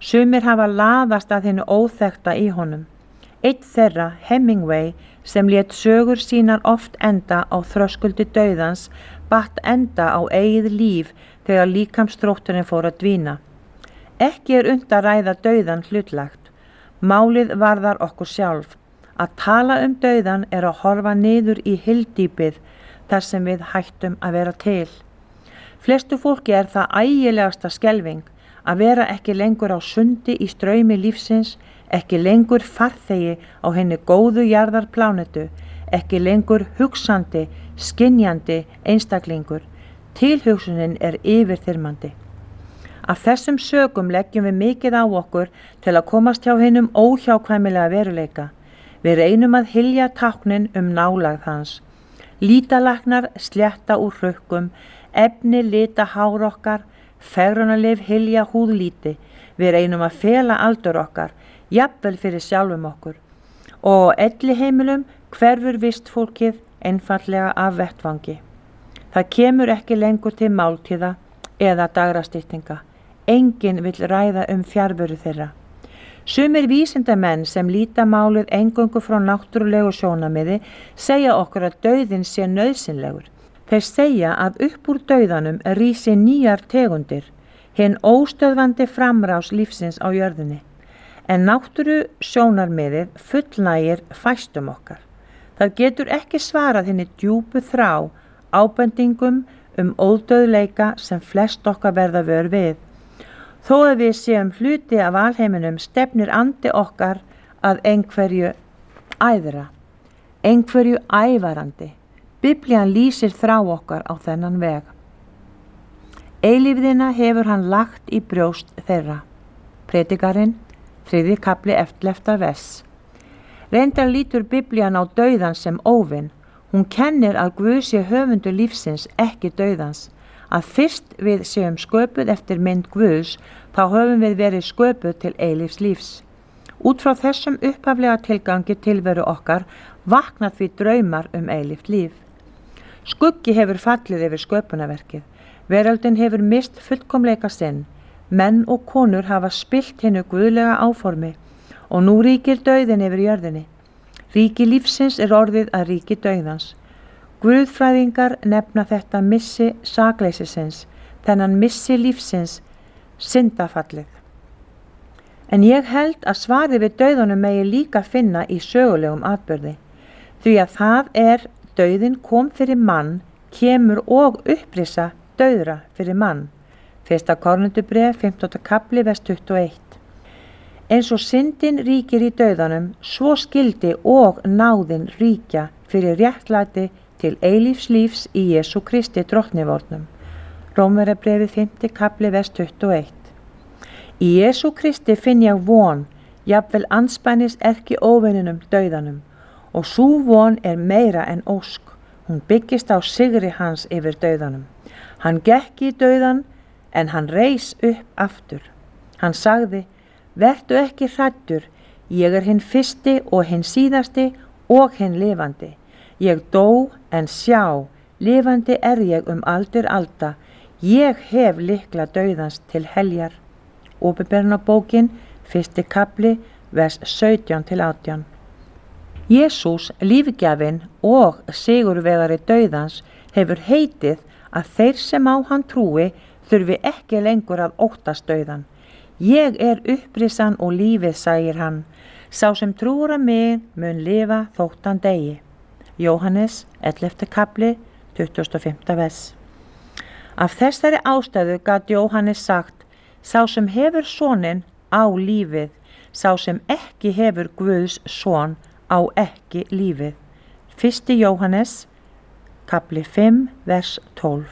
Sumir hafa laðast að hinu óþekkta í honum. Einn þeirra, Hemingway, sem lét sögur sínar oft enda á þröskuldi dauðans, batt enda á eigið líf þegar líkamsþrótturinn fór að dvína. Ekki unnt að ræða dauðan hlutlagt. Málið varðar okkur sjálf. Að tala dauðan að horfa niður í hyldýpið þar sem við hættum að vera til. Flestu fólki það ægilegasta skelfing að vera ekki lengur á sundi í straumi lífsins, ekki lengur farþegi á henni góðu jarðarplánetu, ekki lengur hugsandi, skynjandi einstaklingur. Tilhugsunin yfirþyrmandi. Af þessum sökum leggjum við mikið á okkur til að komast hjá hinum óhjákvæmilega veruleika. Við reynum að hylja táknin nálægð hans. Lítalæknar slétta úr hrukkum, efni lita hár okkar, fegrunarlyf hylja húðlíti. Við reynum að fela aldur okkar, jafnvel fyrir sjálfum okkur. Og á elliheimilum hverfur vistfólkið einfaldlega af vettvangi. Það kemur ekki lengur til máltíða eða dagrastyttinga. Enginn vill ræða fjarveru þeirra. Sumir vísindamenn sem líta málið eingöngu frá náttúrulegu sjónarmiði segja okkur að dauðinn sé nauðsynlegur. Þeir segja að upp úr dauðanum rísi nýjar tegundir, hinn óstöðvandi framrás lífsins á jörðinni. En náttúru sjónarmiðið fullnægir fæstum okkar. Það getur ekki svarað hinni djúpu þrá, ábendingum ódauðleika sem flest okkar verða vör við. Þó að við séum hluti af alheiminum stefnir andi okkar að einhverju æðra, einhverju ævarandi. Biblían lýsir þrá okkar á þennan veg. Eilífðina hefur hann lagt í brjóst þeirra. Predikarinn, 3. kafli 11. vers. Reyndar lítur Biblían á dauðan sem óvin. Hún kennir að Guð sé höfundur lífsins, ekki dauðans. Að fyrst við séum sköpuð eftir mynd Guðs, þá höfum við verið sköpuð til eilífs lífs. Út frá þessum upphaflega tilgangi tilveru okkar vakna því draumar eilíft líf. Skuggi hefur fallið yfir sköpunarverkið. Veröldin hefur mist fullkomleika sinn. Menn og konur hafa spillt hinnu guðlega áformi og nú ríkir dauðin yfir jörðinni. Ríki lífsins orðið að ríki dauðans. Guðfræðingar nefna þetta missi sakleysisins, þennan missi lífsins, syndafallið. En ég held að svarið við dauðanum megi líka finna í sögulegum atburði, því að það dauðinn kom fyrir mann, kemur og upprisa dauðra fyrir mann. 1. Korintubréf, 15. kafli, vers 21. Eins og syndin ríkir í dauðanum, svo skildi og náðin ríkja fyrir réttlæti til eilífs lífs í Jesú Kristi drottnivornum. Rómverjabréfi 5. kafli, vers 21. Í Jesú Kristi finn ég von, jafnvel andspænis óvininum dauðanum, og sú von meira en ósk. Hún byggist á sigri hans yfir dauðanum. Hann gekk í dauðan, en hann reis upp aftur. Hann sagði, vertu ekki hræddur, ég hinn fyrsti og hinn síðasti og hinn lifandi. Ég dó, en sjá, lifandi ég aldur alda. Ég hef lykla dauðans til heljar. Opinberunarbókin, 1. kafli, vers 17-18. Jesús, lífgjafinn og sigurvegari dauðans, hefur heitið að þeir sem á hann trúi þurfi ekki lengur að óttast dauðan. Ég upprisan og lífið, sagir hann. Sá sem trúir að mig mun lifa þótt hann deyi. Jóhannes, 11. kafli, 25. vers. Af þessari ástæðu gat Jóhannes sagt, sá sem hefur soninn á lífið, sá sem ekki hefur Guðs son á ekki lífið. 1. Jóhannes, kafli 5, vers 12.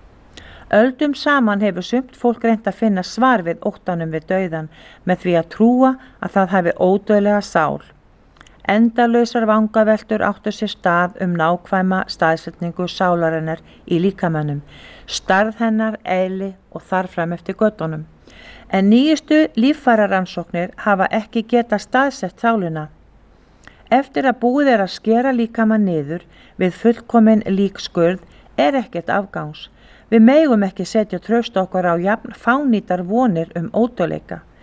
Öldum saman hefur sumt fólk reynt að finna svar við óttanum við dauðan með því að trúa að það hafi ódauðlega sál. Endalausar vangaveltur áttu sér stað nákvæma staðsetningu sálarinnar í líkamannum, stærð hennar, eðli og þarfram eftir göttunum. En nýjustu líffærarannsóknir hafa ekki getað staðsett sálina. Eftir að búið að skera líkamann niður við fullkomin líkskurð ekkert afgangs. Við megum ekki setja traust okkar á jafn fánýtar vonir ódauðleika.